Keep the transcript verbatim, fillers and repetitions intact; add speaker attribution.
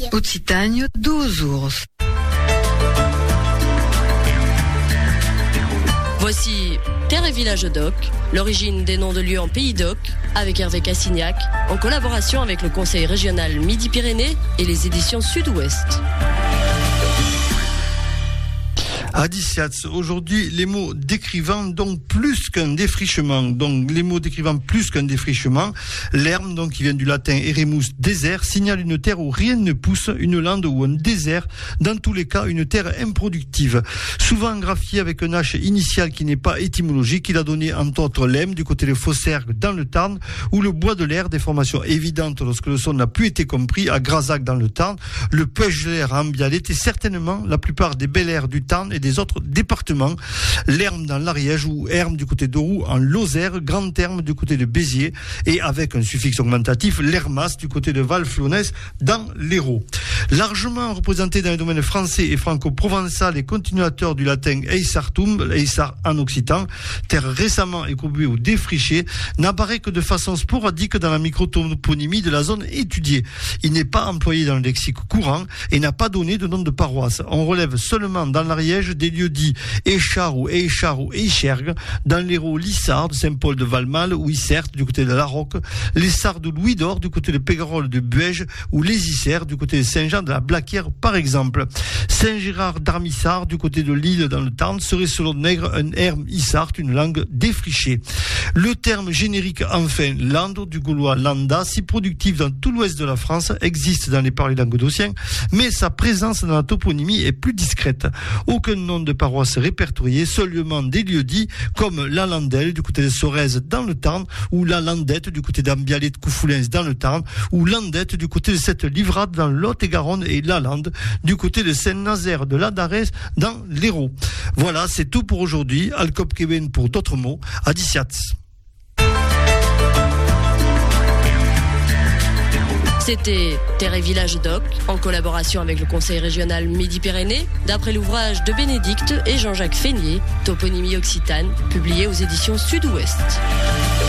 Speaker 1: Occitanie, dos ours.
Speaker 2: Voici Terre et Village Doc, l'origine des noms de lieux en Pays Doc, avec Hervé Cassignac, en collaboration avec le Conseil régional Midi-Pyrénées et les éditions Sud-Ouest.
Speaker 3: Adiciats, aujourd'hui, les mots décrivant donc plus qu'un défrichement. Donc, les mots décrivant plus qu'un défrichement. L'herbe, donc, qui vient du latin eremus, désert, signale une terre où rien ne pousse, une lande ou un désert. Dans tous les cas, une terre improductive. Souvent graphiée avec un H initial qui n'est pas étymologique. Il a donné, entre autres, l'Em, du côté de Fossergues, dans le Tarn, ou le bois de l'air, des formations évidentes lorsque le son n'a plus été compris, à Grazac, dans le Tarn. Le Peugeler à Ambial était certainement la plupart des bel airs du Tarn et des autres départements. L'Herme dans l'Ariège ou Herme du côté d'Auroux en Lozère, Grand Terme du côté de Béziers et avec un suffixe augmentatif, l'Hermas du côté de Val-Flonès dans l'Hérault. Largement représenté dans les domaines français et franco-provençal et continuateur du latin Eissartum, Eissar en occitan, terre récemment écoulée ou défrichée, n'apparaît que de façon sporadique dans la microtoponymie de la zone étudiée. Il n'est pas employé dans le lexique courant et n'a pas donné de nom de paroisse. On relève seulement dans l'Ariège des lieux dits Échar ou Échar ou Échergue, dans l'Hérault Lissard de Saint-Paul de Valmal ou Issert du côté de la Roque, les Sardes de Louis d'Or du côté de Pégarol de Buège ou les Issères du côté de Saint-Jean de la Blaquière par exemple. Saint-Gérard d'Armissard du côté de l'île dans le Tarn serait selon Nègre un herme Issart, une langue défrichée. Le terme générique enfin lande du gaulois landa, si productif dans tout l'ouest de la France, existe dans les parlers languedociens, mais sa présence dans la toponymie est plus discrète. Aucun nom de paroisse répertorié, seulement des lieux dits comme la Landelle du côté de Sorèze dans le Tarn, ou la Landette du côté d'Ambialet de Coufoulens dans le Tarn, ou Landette du côté de cette Livrade dans Lot-et-Garonne et la Lande du côté de Saint-Nazaire de l'Adarès dans l'Hérault. Voilà, c'est tout pour aujourd'hui. Alcop Kevin pour d'autres mots. Adiciats.
Speaker 2: C'était Terre et Village Doc, en collaboration avec le Conseil régional Midi-Pyrénées, d'après l'ouvrage de Bénédicte et Jean-Jacques Feignier, Toponymie occitane, publié aux éditions Sud-Ouest.